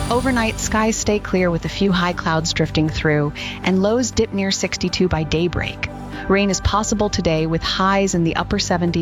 Overnight, skies stay clear with a few high clouds drifting through, and lows dip near 62 by daybreak. Rain is possible today with highs in the upper 70s.